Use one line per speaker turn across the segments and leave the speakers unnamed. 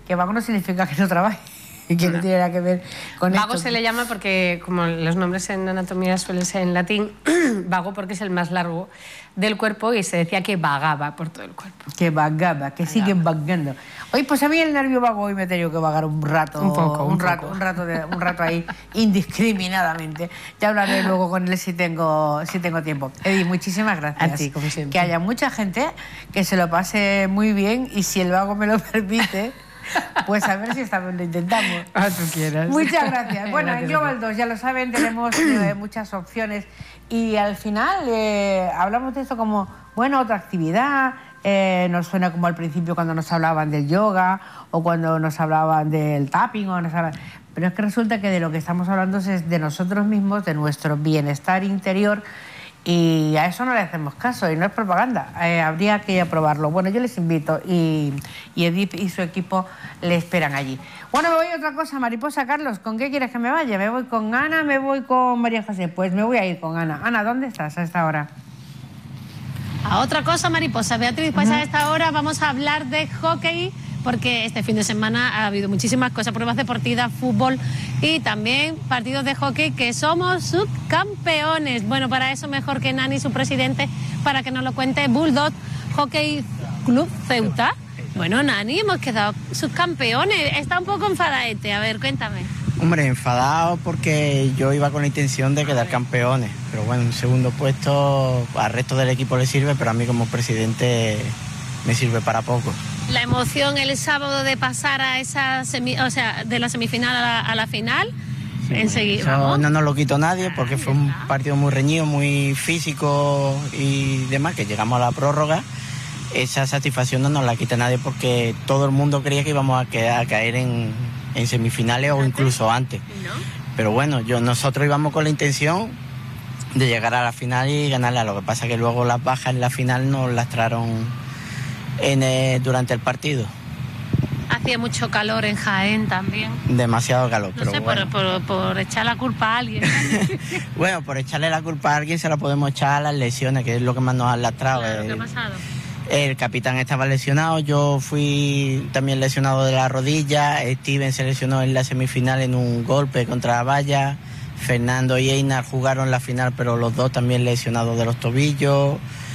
que vago no significa que no trabaje. Y que no tiene nada que ver con
vago
esto.
se le llama porque, como los nombres en anatomía suelen ser en latín, vago porque es el más largo del cuerpo y se decía que vagaba por todo el cuerpo.
Que vagaba, que sigue vagando. Oye, pues a mí el nervio vago hoy me he tenido que vagar un rato. Un rato ahí, indiscriminadamente. Ya hablaré luego con él si tengo tiempo. Eddie, muchísimas gracias.
A ti, como siempre.
Que haya mucha gente que se lo pase muy bien y si el vago me lo permite... Pues a ver si esta vez lo intentamos.
Tú quieras.
Muchas gracias. Bueno,
Gracias
en Global 2, ya lo saben, tenemos muchas opciones y al final hablamos de esto como, bueno, otra actividad, nos suena como al principio cuando nos hablaban del yoga o cuando nos hablaban del tapping, pero es que resulta que de lo que estamos hablando es de nosotros mismos, de nuestro bienestar interior. Y a eso no le hacemos caso y no es propaganda, habría que ir a probarlo. Bueno, yo les invito y Edith y su equipo le esperan allí. Bueno, me voy a otra cosa, Mariposa. Carlos, ¿con qué quieres que me vaya? ¿Me voy con Ana, me voy con María José? Pues me voy a ir con Ana. Ana, ¿dónde estás a esta hora?
A otra cosa, Mariposa. Beatriz, pues a esta hora vamos a hablar de hockey, porque este fin de semana ha habido muchísimas cosas, pruebas deportivas, fútbol y también partidos de hockey que somos subcampeones. Bueno, para eso mejor que Nani, su presidente, para que nos lo cuente. Bulldog Hockey Club Ceuta. Bueno, Nani, hemos quedado subcampeones. Está un poco enfadaete. A ver, cuéntame.
Hombre, enfadado porque yo iba con la intención de quedar campeones. Pero bueno, un segundo puesto al resto del equipo le sirve, pero a mí como presidente me sirve para poco.
La emoción el sábado de pasar a esa de la semifinal a la final, sí, enseguida.
Eso no nos lo quitó nadie porque fue un partido muy reñido, muy físico y demás, que llegamos a la prórroga. Esa satisfacción no nos la quita nadie porque todo el mundo creía que íbamos a caer en semifinales o incluso antes. ¿No? Pero bueno, nosotros íbamos con la intención de llegar a la final y ganarla. Lo que pasa es que luego las bajas en la final nos lastraron durante el partido.
Hacía mucho calor en Jaén también.
Demasiado calor,
no
pero
sé,
bueno.
por echar la culpa a alguien.
Bueno, por echarle la culpa a alguien se la podemos echar a las lesiones, que es lo que más nos han lastrado.
Claro, ¿qué ha pasado?
El capitán estaba lesionado, yo fui también lesionado de la rodilla, Steven se lesionó en la semifinal en un golpe contra la valla, Fernando y Einar jugaron la final, pero los dos también lesionados de los tobillos.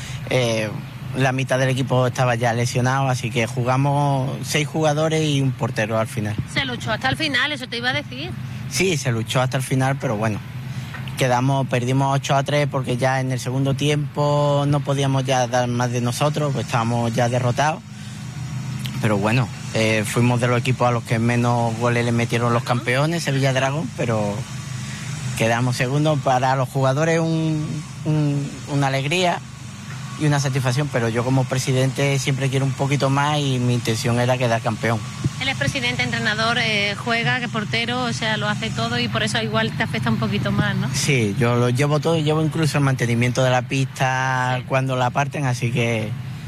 La mitad del equipo estaba ya lesionado, así que jugamos 6 jugadores y un portero al final.
Se luchó hasta el final, eso te iba a decir.
Sí, se luchó hasta el final, pero bueno, perdimos 8-3 porque ya en el segundo tiempo no podíamos ya dar más de nosotros, pues estábamos ya derrotados. Pero bueno, fuimos de los equipos a los que menos goles le metieron los campeones, Sevilla Dragón, pero quedamos segundos. Para los jugadores una alegría y una satisfacción, pero yo como presidente siempre quiero un poquito más y mi intención era quedar campeón.
Él es presidente, entrenador, juega, que portero, o sea, lo hace todo y por eso igual te afecta un poquito más, ¿no?
Sí, yo lo llevo todo, llevo incluso el mantenimiento de la pista cuando la parten, así que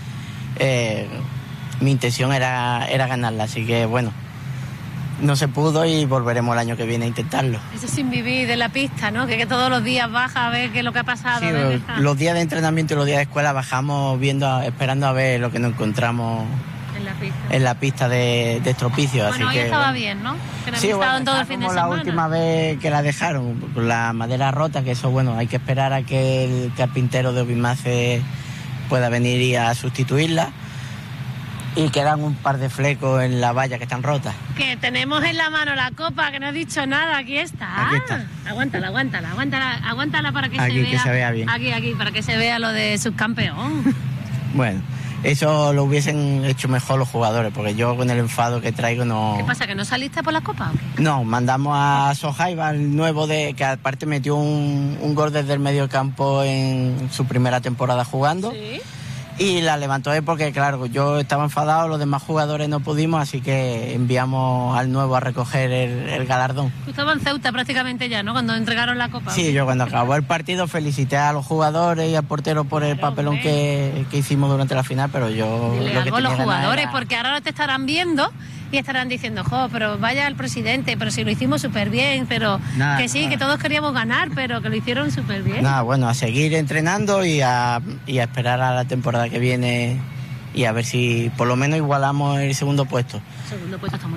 mi intención era ganarla, así que bueno, no se pudo y volveremos el año que viene a intentarlo.
Eso sin vivir de la pista, ¿no? Que todos los días baja a ver qué es lo que ha pasado.
Sí, los días de entrenamiento y los días de escuela bajamos esperando a ver lo que nos encontramos en la pista de estropicio.
Bueno,
así
hoy
que
estaba bien, ¿no? Que no
sí,
había estado
bueno,
en todo el fin de semana.
La última vez que la dejaron, con la madera rota, que eso, bueno, hay que esperar a que el carpintero de Obimace pueda venir y a sustituirla. Y quedan un par de flecos en la valla que están rotas.
Que tenemos en la mano la copa, que no has dicho nada, aquí está.
Aquí está.
Aguántala para que
aquí,
se vea.
que se vea bien.
Aquí, para que se vea lo de subcampeón.
Bueno, eso lo hubiesen hecho mejor los jugadores, porque yo con el enfado que traigo no...
¿Qué pasa, que no saliste por la copa o qué?
No, mandamos a Sojaiba, el nuevo, que aparte metió un gol desde el medio campo en su primera temporada jugando.
Sí.
Y la levantó él porque, claro, yo estaba enfadado, los demás jugadores no pudimos, así que enviamos al nuevo a recoger el galardón.
Tú estabas en Ceuta prácticamente ya, ¿no? Cuando entregaron la copa.
Sí, yo cuando acabó el partido felicité a los jugadores y al portero por el papelón que hicimos durante la final, pero yo...
Dile
lo que
algo a los
tenía
jugadores,
era...
porque ahora te estarán viendo y estarán diciendo, pero vaya el presidente, pero si lo hicimos súper bien, pero que todos queríamos ganar, pero que lo hicieron súper bien.
Nada, bueno, a seguir entrenando y a esperar a la temporada que viene y a ver si por lo menos igualamos el segundo puesto.
Segundo puesto está muy